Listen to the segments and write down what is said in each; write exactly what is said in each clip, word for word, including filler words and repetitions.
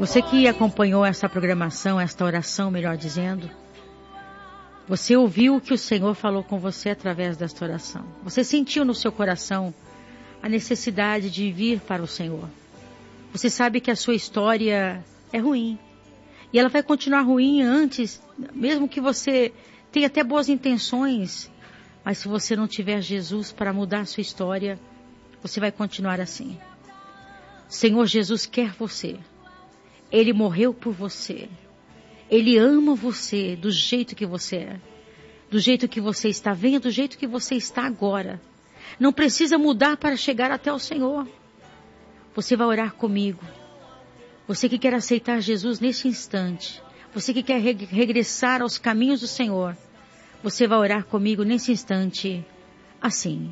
Você que acompanhou essa programação, esta oração, melhor dizendo, você ouviu o que o Senhor falou com você através desta oração. Você sentiu no seu coração a necessidade de vir para o Senhor. Você sabe que a sua história é ruim. E ela vai continuar ruim antes, mesmo que você tenha até boas intenções. Mas se você não tiver Jesus para mudar a sua história, você vai continuar assim. Senhor Jesus quer você. Ele morreu por você. Ele ama você do jeito que você é. Do jeito que você está. Venha do jeito que você está agora. Não precisa mudar para chegar até o Senhor. Você vai orar comigo. Você que quer aceitar Jesus neste instante. Você que quer re- regressar aos caminhos do Senhor. Você vai orar comigo nesse instante assim.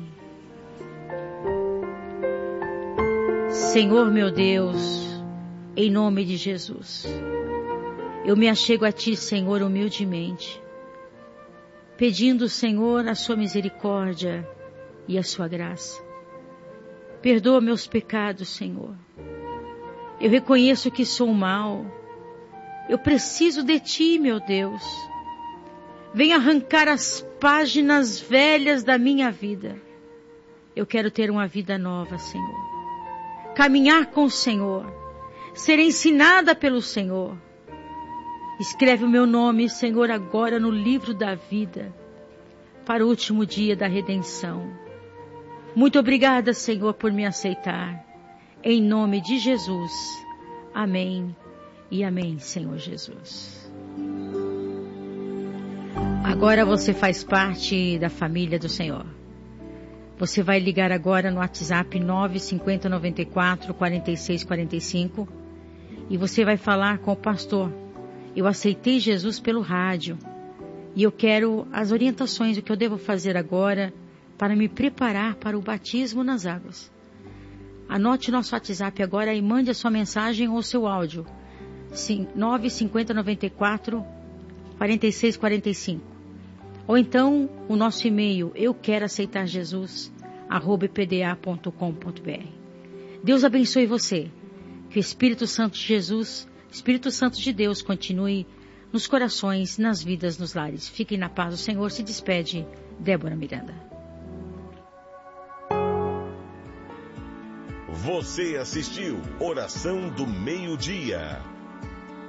Senhor meu Deus, em nome de Jesus, eu me achego a Ti, Senhor, humildemente, pedindo, Senhor, a Sua misericórdia e a Sua graça. Perdoa meus pecados, Senhor. Eu reconheço que sou mal. Eu preciso de Ti, meu Deus. Venha arrancar as páginas velhas da minha vida. Eu quero ter uma vida nova, Senhor. Caminhar com o Senhor. Ser ensinada pelo Senhor. Escreve o meu nome, Senhor, agora no livro da vida, para o último dia da redenção. Muito obrigada, Senhor, por me aceitar. Em nome de Jesus. Amém e amém, Senhor Jesus. Agora você faz parte da família do Senhor. Você vai ligar agora no WhatsApp nove cinco zero nove quatro, quatro seis quatro cinco e você vai falar com o pastor. Eu aceitei Jesus pelo rádio e eu quero as orientações do que eu devo fazer agora para me preparar para o batismo nas águas. Anote nosso WhatsApp agora e mande a sua mensagem ou seu áudio. nove cinco zero nove quatro, quatro seis quatro cinco. Ou então o nosso e-mail, eu quero aceitar Jesus, arroba p d a ponto com ponto b r. Deus abençoe você. Que o Espírito Santo de Jesus, Espírito Santo de Deus, continue nos corações, nas vidas, nos lares. Fiquem na paz do Senhor. Se despede, Débora Miranda. Você assistiu Oração do Meio-Dia.